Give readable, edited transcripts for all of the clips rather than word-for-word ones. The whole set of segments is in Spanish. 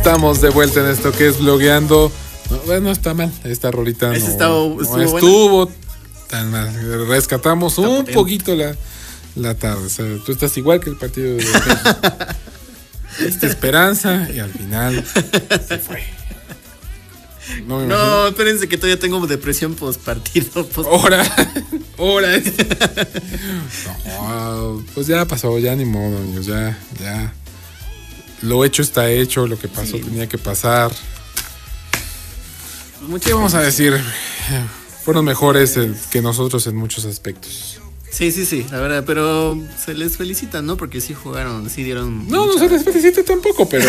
Estamos de vuelta en esto que es blogueando. No, bueno, está mal. Esta rolita no estuvo tan mal. Rescatamos un potente poquito la tarde. O sea, tú estás igual que el partido de esta esperanza y al final se fue. No, espérense que todavía tengo depresión post partido. Ahora. No, pues ya pasó, ya ni modo, amigos, ya. Lo hecho está hecho, lo que pasó tenía que pasar. ¿Qué vamos a decir? Fueron mejores que nosotros en muchos aspectos. Sí, la verdad, pero se les felicita, ¿no? Porque sí jugaron, sí dieron... No se les felicita tampoco, pero...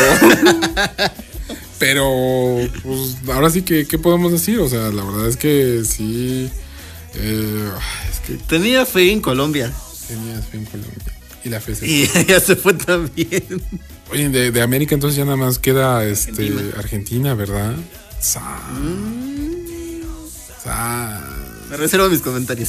Pero, pues, ahora sí que, ¿qué podemos decir? O sea, la verdad es que sí... Tenía fe en Colombia. Tenías fe en Colombia. Y la fe se fue. Y ya se fue también. Oye, de América entonces ya nada más queda Argentina, ¿verdad? Me reservo mis comentarios.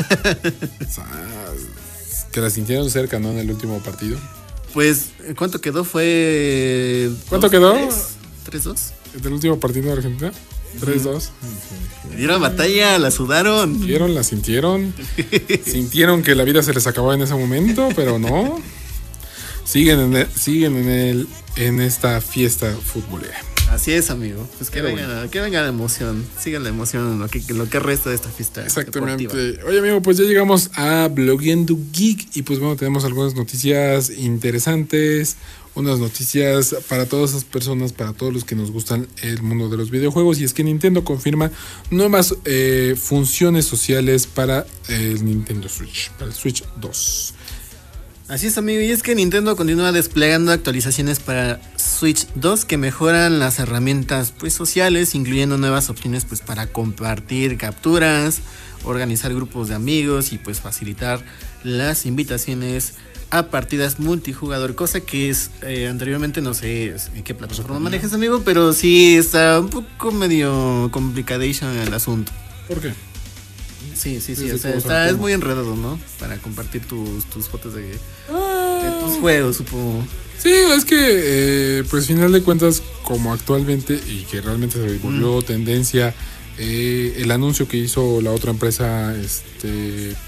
Que la sintieron cerca, ¿no? En el último partido. Pues, ¿cuánto quedó? ¿Cuánto quedó? 3-2. ¿Del último partido de Argentina? 3-2. Dieron batalla, la sudaron. La sintieron. Sintieron que la vida se les acababa en ese momento, pero no. Siguen en esta fiesta futbolera. Así es, amigo. Pues que venga la emoción. Siga la emoción en lo que resta de esta fiesta. Exactamente. Deportiva. Oye, amigo, pues ya llegamos a Blogueando Geek. Y pues bueno, tenemos algunas noticias interesantes. Unas noticias para todas esas personas, para todos los que nos gustan el mundo de los videojuegos. Y es que Nintendo confirma nuevas funciones sociales para el Nintendo Switch, para el Switch 2. Así es, amigo, y es que Nintendo continúa desplegando actualizaciones para Switch 2 que mejoran las herramientas pues sociales, incluyendo nuevas opciones pues para compartir capturas, organizar grupos de amigos y pues facilitar las invitaciones a partidas multijugador, cosa que es anteriormente no sé en qué plataforma manejas, amigo, pero sí está un poco medio complicadation el asunto. ¿Por qué? Sí, o sea, es muy enredado, ¿no? Para compartir tus fotos de tus juegos, supongo. Sí, es que, pues, final de cuentas, como actualmente, y que realmente se volvió tendencia, el anuncio que hizo la otra empresa,